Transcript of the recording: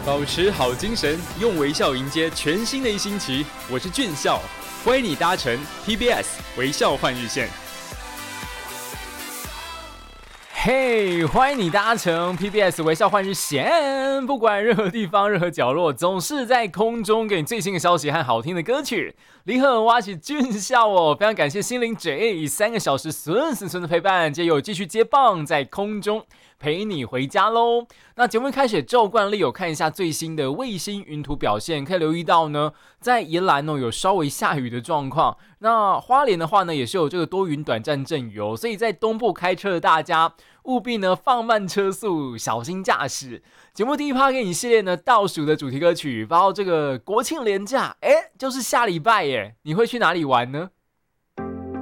保持好精神，用微笑迎接全新的一星期。我是俊孝，欢迎你搭乘 PBS 微笑换日线。 嘿，欢迎你搭乘 PBS 微笑换日线。不管任何地方、任何角落，总是在空中给你最新的消息和好听的歌曲。你好，我是俊孝哦，非常感谢心灵 J 以3个小时顺的陪伴，接有继续接棒在空中陪你回家喽。那节目开始照惯例有看一下最新的卫星云图表现，可以留意到呢，在宜兰有稍微下雨的状况。那花莲的话呢，也是有这个多云短暂阵雨哦，所以在东部开车的大家务必呢放慢车速，小心驾驶。节目第一趴给你系列呢倒数的主题歌曲，包括这个国庆连假，就是下礼拜耶，你会去哪里玩呢？